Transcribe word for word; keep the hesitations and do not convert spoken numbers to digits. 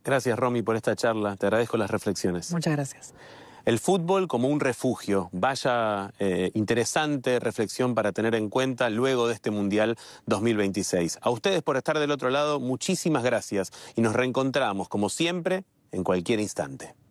Gracias, Romy, por esta charla. Te agradezco las reflexiones. Muchas gracias. El fútbol como un refugio. Vaya eh, interesante reflexión para tener en cuenta luego de este Mundial dos mil veintiséis. A ustedes por estar del otro lado, muchísimas gracias y nos reencontramos, como siempre, en cualquier instante.